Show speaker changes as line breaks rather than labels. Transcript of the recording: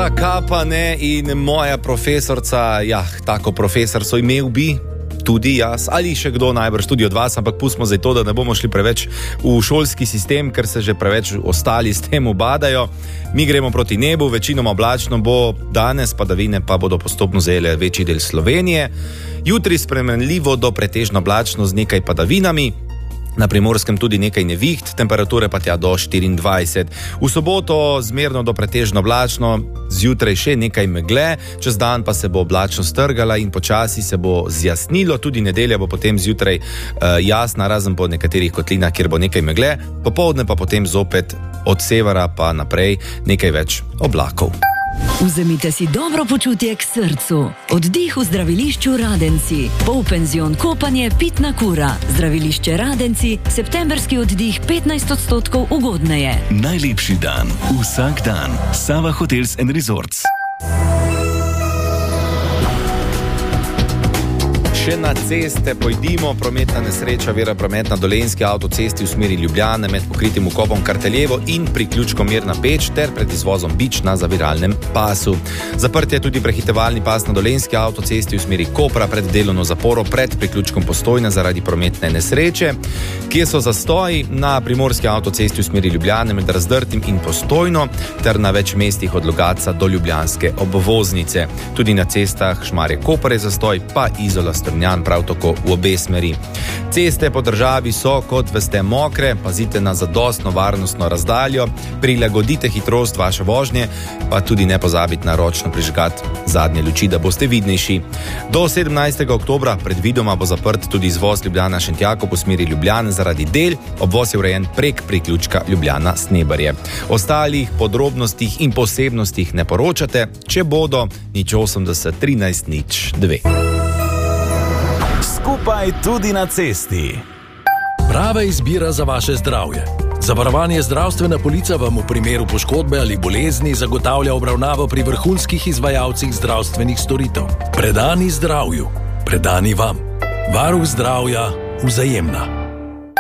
Zakapane in moja profesorca, tako profesor so imel bi tudi jaz, ali še kdo najbrž tudi od vas, ampak pustimo zdaj to, da ne bomo šli preveč v šolski sistem, ker se že preveč ostali s tem ubadajo. Mi gremo proti nebu, večinoma oblačno bo danes, padavine pa bodo postopno zajele večji del Slovenije. Jutri spremenljivo do pretežno oblačno z nekaj padavinami. Na Primorskem tudi nekaj neviht, temperature pa tja do 24. V soboto zmerno do pretežno oblačno, zjutraj še nekaj megle, čez dan pa se bo oblačno strgala in počasi se bo zjasnilo, tudi nedelja bo potem zjutraj jasna, razen po nekaterih kotlinah, kjer bo nekaj megle, popoldne pa potem zopet od severa pa naprej nekaj več oblakov.
Vzemite si dobro počutje k srcu. Oddih v zdravilišču Radenci. Polpenzion kopanje, pitna kura. Zdravilišče Radenci, septemberski oddih 15% ugodneje.
Najlepši dan, vsak dan. Sava Hotels & Resorts.
Še na ceste pojdimo, prometna nesreča vira promet na Dolenjski avtocesti v smeri Ljubljane med pokritim vkopom Karteljevo in priključkom Mirna Peč ter pred izvozom Bič na zaviralnem pasu. Zaprt je tudi prehitevalni pas na Dolenjski avtocesti v smeri Kopra pred delovno zaporo pred priključkom Postojna zaradi prometne nesreče. Kje so zastoji? Na primorski avtocesti v smeri Ljubljane med Razdrtim in Postojno ter na več mestih od Logatca do ljubljanske obvoznice. Tudi na cestah Šmarje-Koper je zastoj, pa Izola Strunjan prav tako v obe smeri. Ceste po državi so, kot veste, mokre, pazite na zadostno varnostno razdaljo, prilagodite hitrost vaše vožnje, pa tudi ne pozabite na ročno prižgati zadnje luči, da boste vidnejši. Do 17. oktobra predvidoma bo zaprt tudi izvoz Ljubljana-Šentjakov po smeri Ljubljane zaradi del, obvoz je urejen prek priključka Ljubljana-Snebarje. Ostalih podrobnostih in posebnostih ne poročate, če bodo 080 13 02.
Skupaj tudi na cesti.
Prava izbira za vaše zdravje. Zavarovanje zdravstvena polica vam v primeru poškodbe ali bolezni zagotavlja obravnavo pri vrhunskih izvajalcih zdravstvenih storitev. Predani zdravju, predani vam. Varuh zdravja, Vzajemna.